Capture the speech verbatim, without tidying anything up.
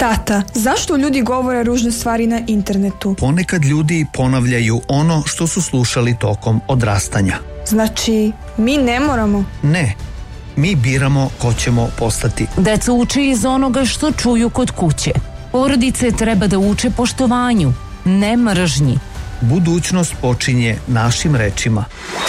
Tata, zašto ljudi govore ružne stvari na internetu? Ponekad ljudi ponavljaju ono što su slušali tokom odrastanja. Znači, mi ne moramo? Ne, mi biramo ko ćemo postati. Deca uče iz onoga što čuju kod kuće. Porodice treba da uče poštovanju, ne mržnji. Budućnost počinje našim rečima.